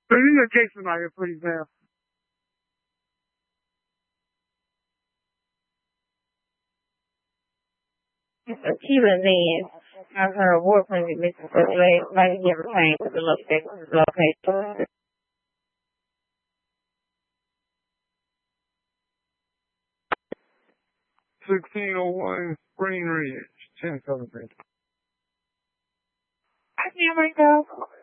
But you know Jason out here pretty fast. She was in. Her boyfriend is missing for like he never came to the location. 1601 Green Ridge, 1017. I can't make out.